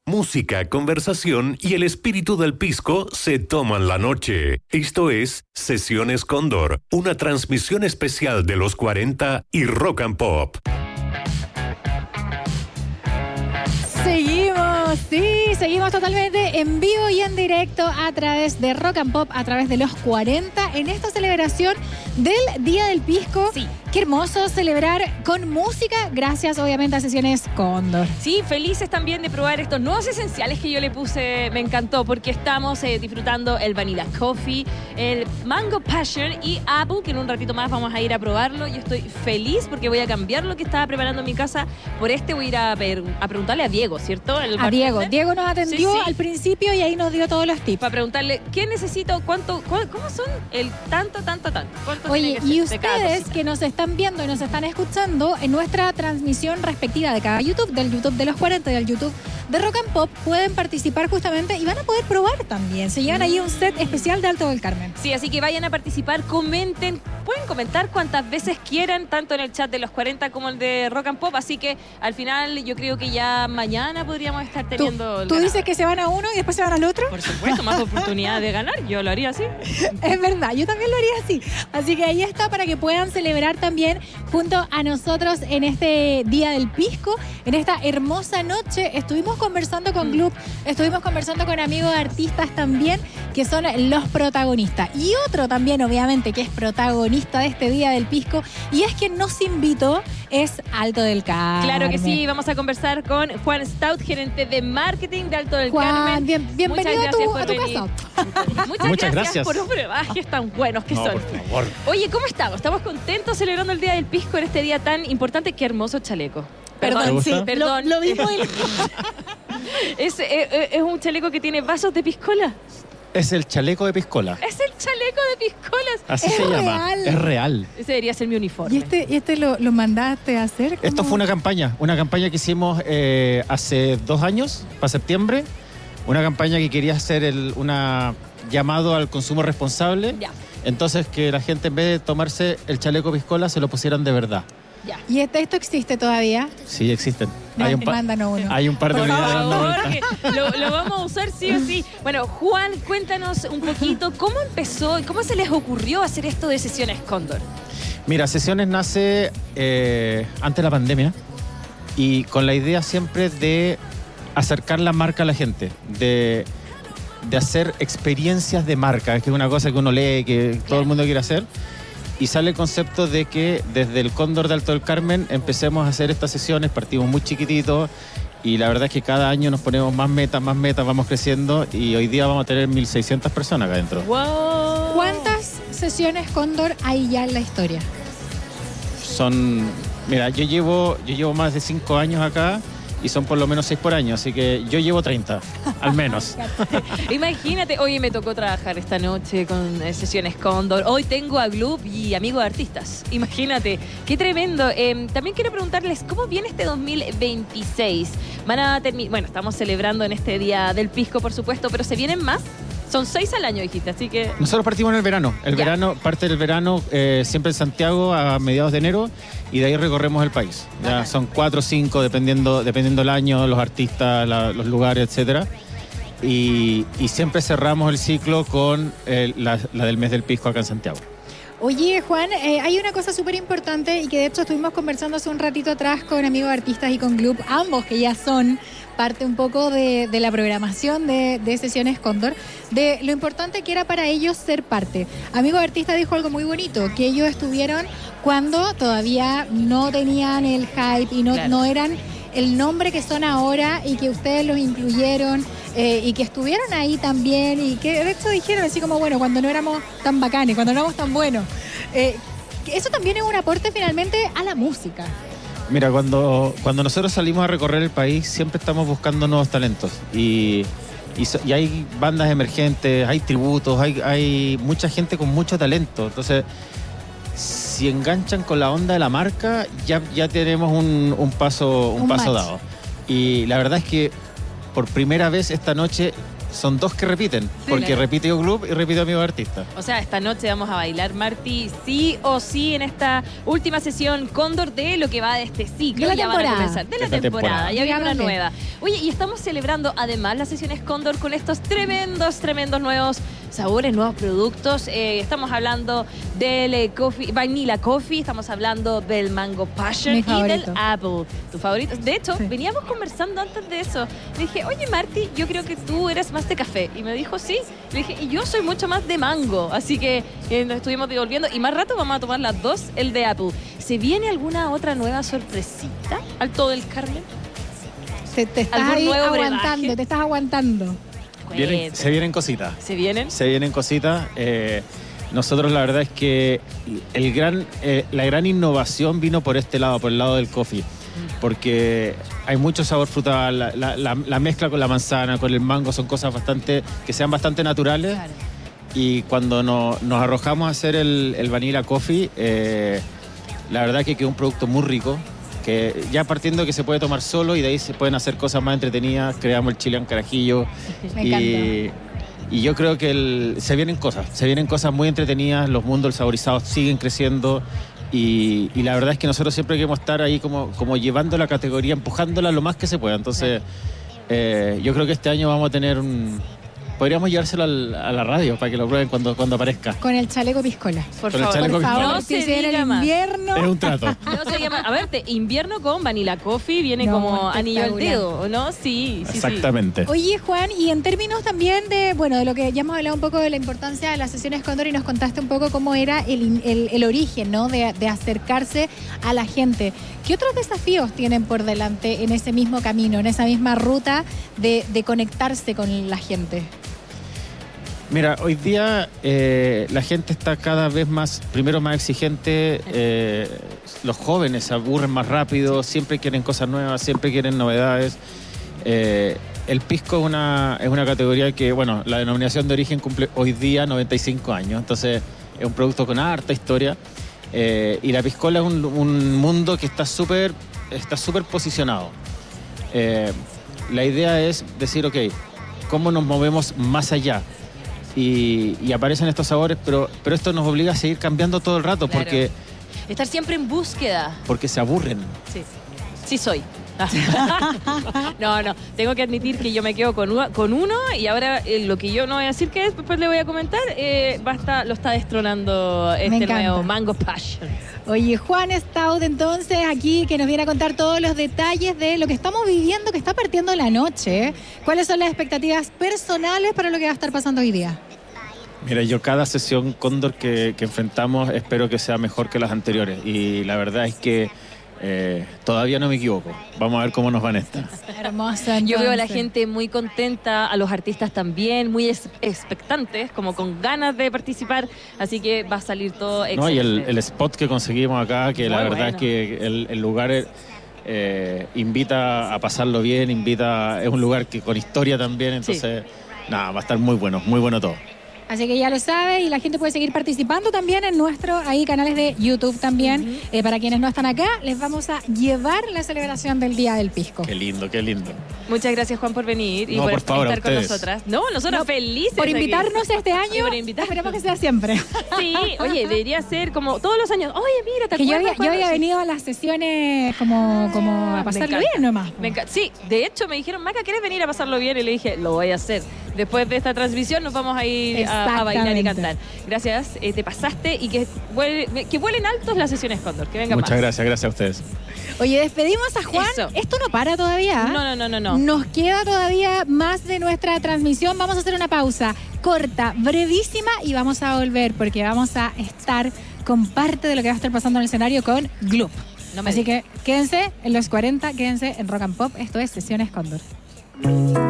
Música, conversación y el espíritu del pisco se toman la noche. Esto es Sesiones Cóndor, una transmisión especial de los 40 y Rock and Pop. Seguimos totalmente en vivo y en directo a través de Rock and Pop, a través de los 40, en esta celebración del Día del Pisco. Sí. Qué hermoso celebrar con música, gracias obviamente a Sesiones Cóndor. Sí, felices también de probar estos nuevos esenciales que yo le puse, me encantó, porque estamos disfrutando el Vanilla Coffee, el Mango Passion y Apple, que en un ratito más vamos a ir a probarlo. Yo estoy feliz porque voy a cambiar lo que estaba preparando en mi casa por este. Voy a ir a preguntarle a Diego, ¿cierto? A Diego. Diego nos atendió al principio y ahí nos dio todos los tips. Para preguntarle, ¿qué necesito? ¿Cuánto? ¿Cómo son? El tanto. Oye, y ustedes que nos están viendo y nos están escuchando en nuestra transmisión respectiva de cada YouTube, del YouTube de los 40 y del YouTube de Rock and Pop, pueden participar justamente y van a poder probar también. Se llevan ahí un set especial de Alto del Carmen. Sí, así que vayan a participar, comenten, pueden comentar cuantas veces quieran, tanto en el chat de los 40 como el de Rock and Pop, así que al final yo creo que ya mañana podríamos estar teniendo... ¿Tú dices que se van a uno y después se van al otro? Por supuesto, más oportunidad de ganar, yo lo haría así. Es verdad, yo también lo haría así. Así que ahí está para que puedan celebrar también junto a nosotros en este Día del Pisco, en esta hermosa noche. Estuvimos conversando con Club, estuvimos conversando con amigos artistas también, que son los protagonistas. Y otro también, obviamente, que es protagonista de este Día del Pisco, y es quien nos invitó, es Alto del Carmen. Claro que sí, vamos a conversar con Juan Stout, gerente de marketing de Alto del Carmen. Bienvenido a tu casa. Muchas gracias por los brebajes tan buenos que son. Por favor. Oye, ¿cómo estamos? Estamos contentos celebrando el Día del Pisco en este día tan importante. Qué hermoso chaleco. Perdón, sí, perdón. Lo vimos. ¿Es un chaleco que tiene vasos de piscola? Es el chaleco de piscola. Es el chaleco de piscolas. Así se llama. Es real. Ese debería ser mi uniforme. ¿Y este lo mandaste a hacer? ¿Cómo? Esto fue una campaña que hicimos hace 2 años, para septiembre. Una campaña que quería hacer una llamado al consumo responsable. Ya. Entonces que la gente, en vez de tomarse el chaleco piscola, se lo pusieran de verdad. Ya. ¿Y esto existe todavía? Sí, existen. Mándanos uno. Hay un par de Por unidades dando favor, vuelta. que lo vamos a usar sí o sí. Bueno, Juan, cuéntanos un poquito cómo empezó y cómo se les ocurrió hacer esto de Sesiones Cóndor. Mira, Sesiones nace antes de la pandemia y con la idea siempre de acercar la marca a la gente, de hacer experiencias de marca, que es una cosa que uno lee, que todo el mundo quiere hacer. Y sale el concepto de que desde el Cóndor de Alto del Carmen empecemos a hacer estas sesiones. Partimos muy chiquititos y la verdad es que cada año nos ponemos más metas, vamos creciendo y hoy día vamos a tener 1.600 personas acá adentro. ¡Wow! ¿Cuántas sesiones Cóndor hay ya en la historia? Mira, yo llevo más de 5 años acá y son por lo menos 6 por año, así que yo llevo 30, al menos. Imagínate, oye, me tocó trabajar esta noche con Sesiones Cóndor. Hoy tengo a Gloop y amigos de artistas. Imagínate, qué tremendo. También quiero preguntarles, ¿cómo viene este 2026? Bueno, estamos celebrando en este Día del Pisco, por supuesto, pero ¿se vienen más? Son 6 al año, dijiste, así que... Nosotros partimos en el verano. Parte del verano siempre en Santiago a mediados de enero y de ahí recorremos el país. Ya son 4 o 5, dependiendo el año, los artistas, los lugares, etcétera. Y siempre cerramos el ciclo con la del mes del pisco acá en Santiago. Oye, Juan, hay una cosa súper importante y que de hecho estuvimos conversando hace un ratito atrás con amigos artistas y con Club, ambos que ya son parte un poco de la programación de Sesiones Cóndor, de lo importante que era para ellos ser parte. Amigos artistas dijo algo muy bonito, que ellos estuvieron cuando todavía no tenían el hype y no eran el nombre que son ahora y que ustedes los incluyeron y que estuvieron ahí también y que de hecho dijeron así como, bueno, cuando no éramos tan bacanes, cuando no éramos tan buenos. Eso también es un aporte finalmente a la música. Mira, cuando nosotros salimos a recorrer el país siempre estamos buscando nuevos talentos y hay bandas emergentes, hay tributos, hay mucha gente con mucho talento. Entonces, si enganchan con la onda de la marca, ya tenemos un paso dado. Y la verdad es que por primera vez esta noche son dos que repiten, Sí, porque claro. repitió Gloop y repitió Amigo Artista. O sea, esta noche vamos a bailar, Marti, sí o sí, en esta última sesión Cóndor de lo que va de este ciclo. De la Ya van a temporada. comenzar. De la Esta temporada. temporada. Ya viene una Digámosle. nueva. Oye, y estamos celebrando además las sesiones Cóndor con estos tremendos nuevos sabores, nuevos productos. Estamos hablando del Vanilla Coffee, estamos hablando del Mango Passion Mi y del favorito. Apple. Tu favorito. De hecho, Sí. veníamos conversando antes de eso. Le dije, oye, Marti, yo creo que tú eres más de café. Y me dijo, sí. Le dije, y yo soy mucho más de mango. Así que nos estuvimos devolviendo. Y más rato vamos a tomar las dos, el de Apple. ¿Se viene alguna otra nueva sorpresita al todo el Carmen? Te estás ¿Algún ahí nuevo aguantando, brebaje? te estás aguantando. Se vienen cositas. ¿Se vienen? Se vienen cositas. Nosotros la verdad es que la gran innovación vino por este lado, por el lado del coffee. Porque hay mucho sabor frutal, la mezcla con la manzana, con el mango, son cosas que sean bastante naturales. Claro. Y cuando nos arrojamos a hacer el Vanilla Coffee, la verdad que quedó un producto muy rico, que ya partiendo que se puede tomar solo y de ahí se pueden hacer cosas más entretenidas, creamos el Chilean Carajillo. Me Y yo creo que se vienen cosas muy entretenidas, los mundos saborizados siguen creciendo y la verdad es que nosotros siempre queremos estar ahí como llevando la categoría, empujándola lo más que se pueda. Entonces, yo creo que este año vamos a tener podríamos llevárselo a la radio para que lo prueben cuando aparezca. Con el chaleco piscola. Por Con el favor, chaleco Por favor, piscola. no si se viene diga el más. invierno. Es un trato. No se llama. A ver, invierno con Vanilla Coffee viene No, como anillo al espectacular. dedo, ¿no? Sí, sí. Exactamente. Oye, Juan, y en términos también de lo que ya hemos hablado un poco de la importancia de las sesiones Cóndor y nos contaste un poco cómo era el origen, ¿no? De acercarse a la gente. ¿Qué otros desafíos tienen por delante en ese mismo camino, en esa misma ruta de conectarse con la gente? Mira, hoy día la gente está cada vez más exigente, los jóvenes se aburren más rápido, siempre quieren cosas nuevas, siempre quieren novedades. El pisco es una categoría que, bueno, la denominación de origen cumple hoy día 95 años, entonces es un producto con harta historia. Y la piscola es un mundo que está súper posicionado. La idea es decir, ok, ¿cómo nos movemos más allá? Y aparecen estos sabores, pero esto nos obliga a seguir cambiando todo el rato, Claro. porque Estar siempre en búsqueda. se aburren. Sí. Sí soy. No, tengo que admitir que yo me quedo con uno y ahora lo que yo no voy a decir que es, después le voy a comentar, lo está destronando este encanta. nuevo Mango Passion. Oye, Juan Stout, entonces, aquí que nos viene a contar todos los detalles de lo que estamos viviendo, que está partiendo la noche. ¿Cuáles son las expectativas personales para lo que va a estar pasando hoy día? Mira, yo cada sesión Cóndor que enfrentamos espero que sea mejor que las anteriores. Y la verdad es que todavía no me equivoco. Vamos a ver cómo nos van estas. Hermosa. Yo veo a la entonces. gente muy contenta, a los artistas también, muy expectantes, como con ganas de participar, así que va a salir todo No, y excelente. el spot que conseguimos acá, que la Muy verdad bueno. es que el lugar invita a pasarlo bien, es un lugar que con historia también, entonces nada, va a estar muy bueno todo. Así que ya lo sabe y la gente puede seguir participando también en nuestros canales de YouTube también. Para quienes no están acá, les vamos a llevar la celebración del Día del Pisco. Qué lindo, qué lindo. Muchas gracias, Juan, por venir y No, por favor, estar a con ustedes. nosotras. No, nosotros felices. Por aquí. invitarnos este Y año, por invitarnos. esperemos que sea siempre. Sí, oye, debería ser como todos los años. Oye, mira, ¿te Que yo acuerdas había cuando? Sí. venido a las sesiones como a Me pasarlo encanta. bien nomás. Me encanta. Sí, de hecho me dijeron, Maca, ¿quieres venir a pasarlo bien? Y le dije, lo voy a hacer. Después de esta transmisión nos vamos a ir a bailar y Exactamente. cantar. Gracias, te pasaste y que vuelen altos las sesiones Cóndor, que venga más. Muchas gracias a ustedes. Oye, despedimos a Juan. Eso. Esto no para todavía. No. Nos queda todavía más de nuestra transmisión. Vamos a hacer una pausa corta, brevísima y vamos a volver porque vamos a estar con parte de lo que va a estar pasando en el escenario con Gloop. No me Así que quédense en los 40, quédense en Rock and Pop. Esto es Sesiones Cóndor.